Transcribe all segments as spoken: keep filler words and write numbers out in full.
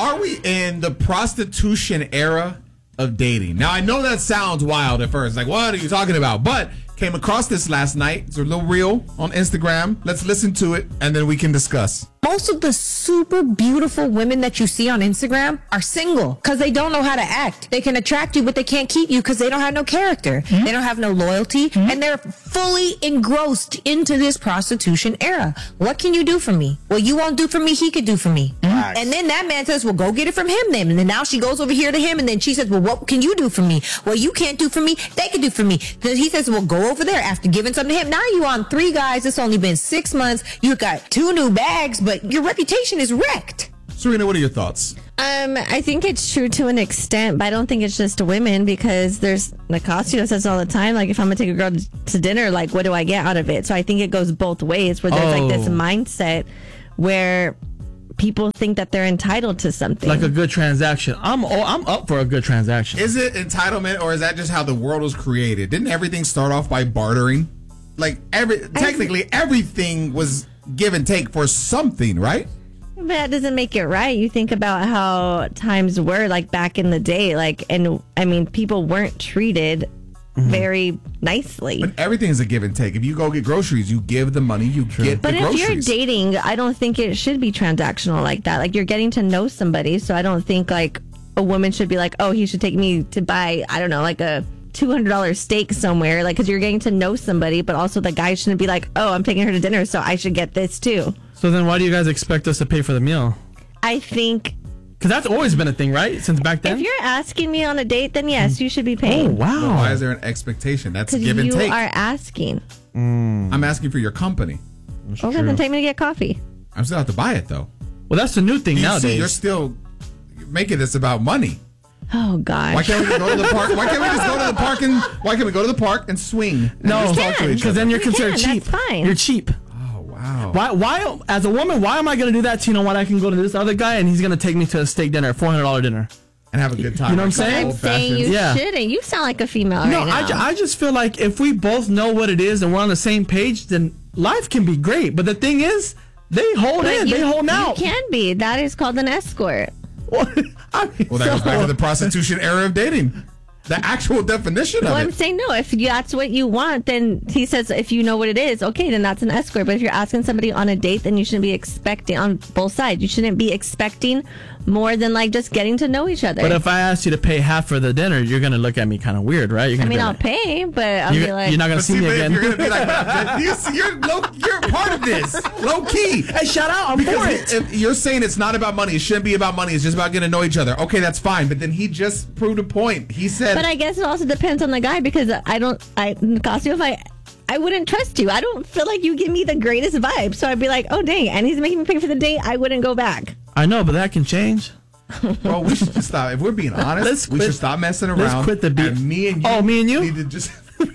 are we in the prostitution era of dating? Now, I know that sounds wild at first. Like, what are you talking about? But came across this last night. It's a little reel on Instagram. Let's listen to it, and then we can discuss. Most of the super beautiful women that you see on Instagram are single because they don't know how to act. They can attract you, but they can't keep you because they don't have no character. Mm-hmm. They don't have no loyalty, mm-hmm. and they're fully engrossed into this prostitution era. What can you do for me? What you won't do for me, he could do for me. Nice. And then that man says, well, go get it from him then. And then now she goes over here to him, and then she says, well, what can you do for me? Well, you can't do for me, they can do for me. Then he says, well, go over there after giving something to him. Now you on three guys. It's only been six months. You got two new bags, but your reputation is wrecked. Serena, what are your thoughts? Um, I think it's true to an extent, but I don't think it's just women because there's Nicasio says all the time, like if I'm gonna take a girl to dinner, like what do I get out of it? So I think it goes both ways, where there's oh. like this mindset where people think that they're entitled to something, like a good transaction. I'm oh, I'm up for a good transaction. Is it entitlement, or is that just how the world was created? Didn't everything start off by bartering? Like every technically everything was give and take for something, right? But that doesn't make it right. You think about how times were like back in the day, like, and I mean, people weren't treated mm-hmm. very nicely. But everything is a give and take. If you go get groceries, you give the money, you True. get but the groceries. But if you're dating, I don't think it should be transactional like that. Like, you're getting to know somebody, so I don't think like a woman should be like, oh, he should take me to buy, I don't know, like a two hundred dollars steak somewhere, like, because you're getting to know somebody, but also the guy shouldn't be like, oh, I'm taking her to dinner, so I should get this too. So then why do you guys expect us to pay for the meal? I think... Because that's always been a thing, right? Since back then? If you're asking me on a date, then yes, you should be paying. Oh, wow. Well, why is there an expectation? That's give and you take. you are asking. Mm. I'm asking for your company. That's okay, true. Then take me to get coffee. I'm still have to buy it, though. Well, that's the new thing you nowadays. See, you're still making this about money. Oh, gosh. Why can't we go to the park? Why can't we just go to the park and why can't we go to the park and swing? And no, because then you're we considered can, cheap. That's fine. You're cheap. Oh, wow. Why? Why? As a woman, why am I going to do that to, you know what? I can go to this other guy and he's going to take me to a steak dinner, four hundred dollars dinner. And have a good time. You know what I'm saying? I'm saying you yeah. shouldn't. You sound like a female no, right now. I, ju- I just feel like if we both know what it is and we're on the same page, then life can be great. But the thing is, they hold but in. You, they hold out. You can be. That is called an escort. Well, I mean, well that so, goes back to the prostitution era of dating. The actual definition well, of it. I'm saying no. If you, that's what you want, then he says if you know what it is, okay, then that's an escort. But if you're asking somebody on a date, then you shouldn't be expecting on both sides. You shouldn't be expecting more than like just getting to know each other. But if I ask you to pay half for the dinner, you're gonna look at me kind of weird, right? You're gonna I mean, be I'll like, pay, but I'll you're, be like, you're not gonna see, see me again. You're gonna be like, you, you're low, you're part of this, low key. Hey, shout out, I'm because for it. If you're saying it's not about money, it shouldn't be about money. It's just about getting to know each other. Okay, that's fine. But then he just proved a point. He said, but I guess it also depends on the guy because I don't, I Nicasio, if I. I wouldn't trust you. I don't feel like you give me the greatest vibe. So I'd be like, oh, dang. And he's making me pay for the date. I wouldn't go back. I know, but that can change. Well, we should just stop. If we're being honest, let's we quit, should stop messing around. Let's quit the beat. And me and you. Oh, me and you? Need to just...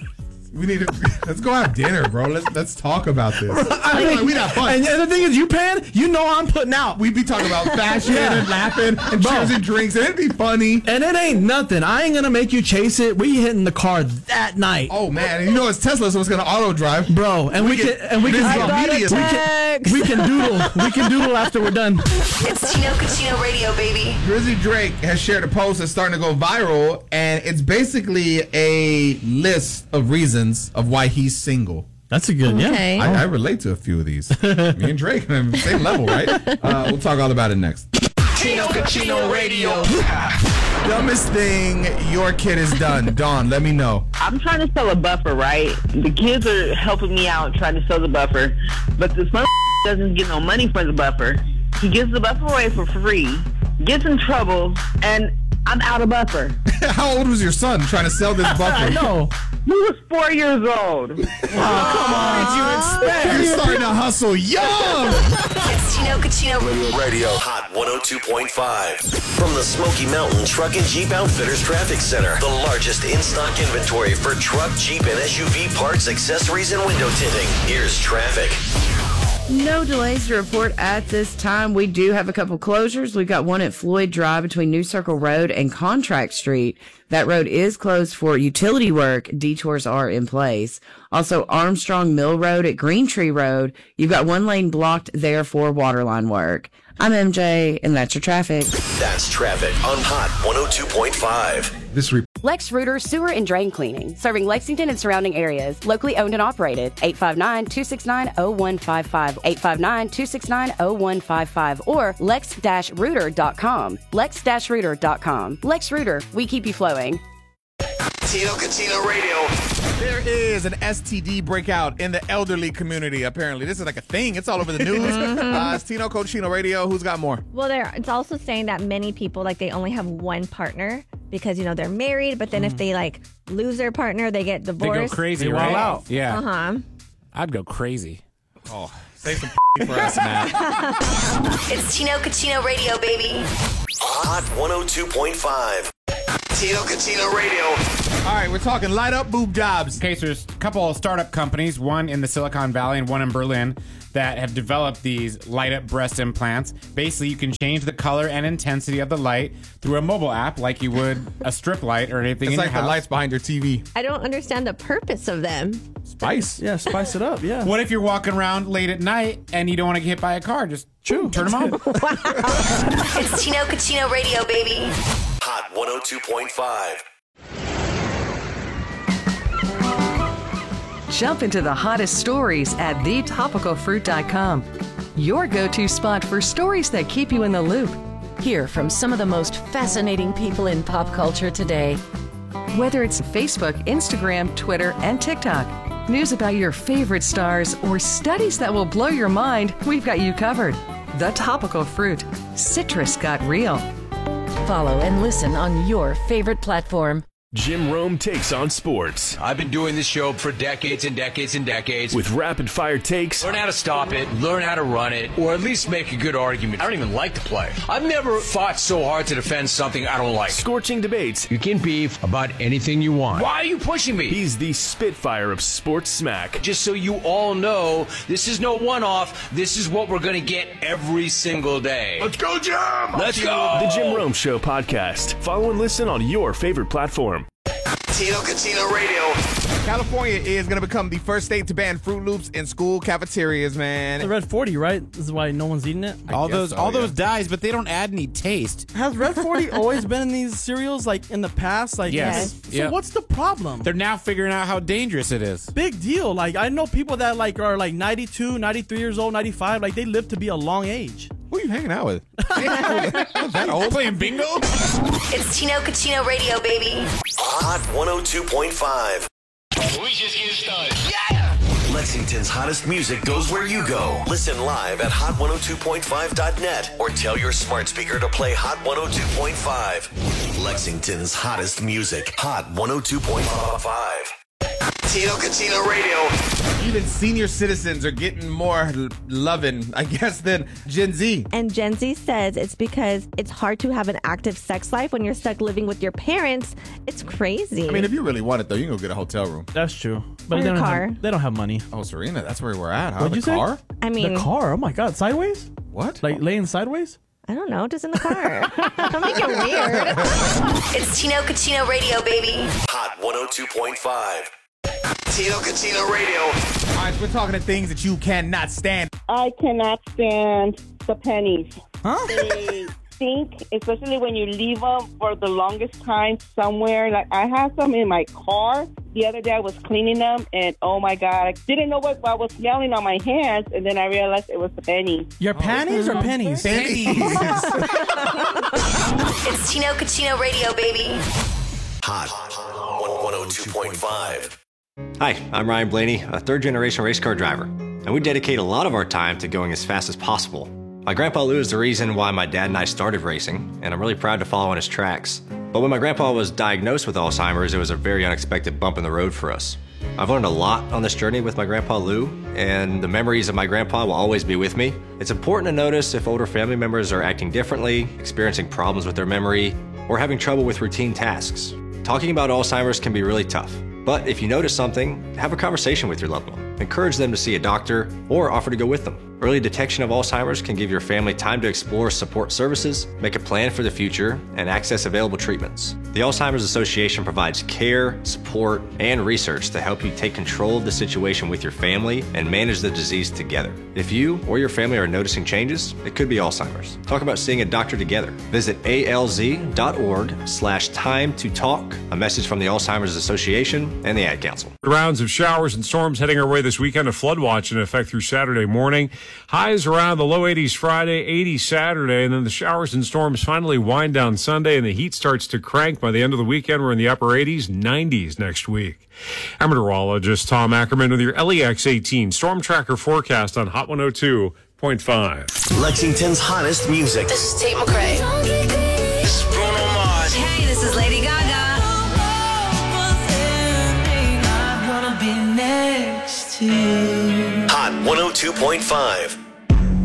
We need to let's go have dinner, bro. Let's let's talk about this. I mean, like, we not fun. And, and the thing is, you paying, you know I'm putting out. We'd be talking about fashion yeah. and laughing and bro. cheers and drinks, and it'd be funny. And it ain't nothing. I ain't gonna make you chase it. We hitting the car that night. Oh man, and you know it's Tesla, so it's gonna auto drive, bro. And we, we can and we can, we can we can doodle. We can doodle after we're done. It's Chino Cucino Radio, baby. Drizzy Drake has shared a post that's starting to go viral, and it's basically a list of reasons of why he's single. That's a good, okay. yeah. I, I relate to a few of these. Me and Drake, same level, right? Uh, we'll talk all about it next. Chino Cucino Radio. Dumbest thing your kid has done. Dawn, let me know. I'm trying to sell a buffer, right? The kids are helping me out trying to sell the buffer, but this mother doesn't get no money for the buffer. He gives the buffer away for free, gets in trouble, and I'm out of buffer. How old was your son trying to sell this buffer? I know. He was four years old. Oh, come on. What did you expect? You're starting to hustle young. It's Chino Cucino Radio. Radio. Hot one oh two point five. From the Smoky Mountain Truck and Jeep Outfitters Traffic Center. The largest in-stock inventory for truck, Jeep, and S U V parts, accessories, and window tinting. Here's traffic. No delays to report at this time. We do have a couple closures. We've got one at Floyd Drive between New Circle Road and Contract Street. That road is closed for utility work. Detours are in place. Also, Armstrong Mill Road at Green Tree Road. You've got one lane blocked there for waterline work. I'm M J, and that's your traffic. That's traffic on Hot one oh two point five. This re- Lex Reuter Sewer and Drain Cleaning, serving Lexington and surrounding areas. Locally owned and operated. eight five nine, two six nine, zero one five five. eight five nine, two six nine, zero one five five. Or lex dash reuter dot com. lex dash reuter dot com. Lex Reuter, we keep you flowing. Tino Cucino Radio. There is an S T D breakout in the elderly community, apparently. This is like a thing. It's all over the news. uh, it's Tino Cucino Radio. Who's got more? Well, there. It's also saying that many people, like, they only have one partner because, you know, they're married. But then mm. if they, like, lose their partner, they get divorced. They go crazy, they right? Out. Yeah. Uh-huh. I'd go crazy. Oh, save some for us, man. It's Tino Cucino Radio, baby. Hot one oh two point five. Tino Cucino Radio. All right, we're talking light up boob jobs. Okay, so there's a couple of startup companies, one in the Silicon Valley and one in Berlin, that have developed these light up breast implants. Basically, you can change the color and intensity of the light through a mobile app like you would a strip light or anything it's in like your house. The lights behind your T V. I don't understand the purpose of them. Spice. Yeah, spice it up, yeah. What if you're walking around late at night and you don't want to get hit by a car? Just True. turn them on. It's Tino Cucino Radio, baby. Hot one oh two point five. Jump into the hottest stories at the topical fruit dot com. Your go-to spot for stories that keep you in the loop. Hear from some of the most fascinating people in pop culture today. Whether it's Facebook, Instagram, Twitter, and TikTok, news about your favorite stars, or studies that will blow your mind, we've got you covered. The Topical Fruit. Citrus got real. Follow and listen on your favorite platform. Jim Rome takes on sports. I've been doing this show for decades and decades and decades. With rapid-fire takes. Learn how to stop it, learn how to run it, or at least make a good argument. I don't even like to play. I've never fought so hard to defend something I don't like. Scorching debates. You can beef about anything you want. Why are you pushing me? He's the Spitfire of sports smack. Just so you all know, this is no one-off. This is what we're going to get every single day. Let's go, Jim! Let's go! The Jim Rome Show podcast. Follow and listen on your favorite platform. Tino Cucino Radio. California is going to become the first state to ban Fruit Loops in school cafeterias, man. The Red forty, right? This is why no one's eating it? All those so, all yeah. those dyes, but they don't add any taste. Has Red forty always been in these cereals, like, in the past? Like, Yes. So Yep. what's the problem? They're now figuring out how dangerous it is. Big deal. Like, I know people that, like, are, like, ninety-two, ninety-three years old, ninety-five. Like, they live to be a long age. Who are you hanging out with? That old? Playing bingo? It's Tino Cucino Radio, baby. Hot one oh two point five. We just getting started. Yeah! Lexington's hottest music goes where you go. Listen live at hot one oh two point five dot net or tell your smart speaker to play Hot one oh two point five. Lexington's hottest music. Hot one oh two point five. Tino Cucino Radio. Even senior citizens are getting more l- loving, I guess, than Gen Z. And Gen Z says it's because it's hard to have an active sex life when you're stuck living with your parents. It's crazy. I mean, if you really want it, though, you can go get a hotel room. That's true. But Or they your don't car. Have, they don't have money. Oh, Serena, that's where we're at, huh? What'd the you say? car? I mean, The car? Oh, my God. Sideways? What? Like, laying sideways? I don't know, just in the car. Don't make it weird. It's Tino Cucino Radio, baby. Hot one oh two point five. Tino Cucino Radio. All right, so we're talking to things that you cannot stand. I cannot stand the pennies. Huh? They stink, especially when you leave them for the longest time somewhere. Like, I have some in my car. The other day I was cleaning them, and oh my God, I didn't know what I was smelling on my hands, and then I realized it was the pennies. Your panties or pennies? Pennies. It's Tino Cucino Radio, baby. Hot one oh two point five. Hi, I'm Ryan Blaney, a third-generation race car driver, and we dedicate a lot of our time to going as fast as possible. My grandpa Lou is the reason why my dad and I started racing, and I'm really proud to follow in his tracks. But when my grandpa was diagnosed with Alzheimer's, it was a very unexpected bump in the road for us. I've learned a lot on this journey with my grandpa Lou, and the memories of my grandpa will always be with me. It's important to notice if older family members are acting differently, experiencing problems with their memory, or having trouble with routine tasks. Talking about Alzheimer's can be really tough. But if you notice something, have a conversation with your loved one. Encourage them to see a doctor or offer to go with them. Early detection of Alzheimer's can give your family time to explore support services, make a plan for the future, and access available treatments. The Alzheimer's Association provides care, support, and research to help you take control of the situation with your family and manage the disease together. If you or your family are noticing changes, it could be Alzheimer's. Talk about seeing a doctor together. Visit alz.org slash time to talk. A message from the Alzheimer's Association and the Ad Council. Rounds of showers and storms heading our way this weekend. A flood watch in effect through Saturday morning. Highs around the low eighties Friday, eighty Saturday, and then the showers and storms finally wind down Sunday, and the heat starts to crank. By the end of the weekend, we're in the upper eighties, nineties next week. I'm meteorologist Tom Ackerman with your L E X eighteen Storm Tracker forecast on Hot one oh two point five. Lexington's hottest music. This is Tate McRae. This is Bruno Mars. Hey, this is Lady Gaga. Hot one oh two point five.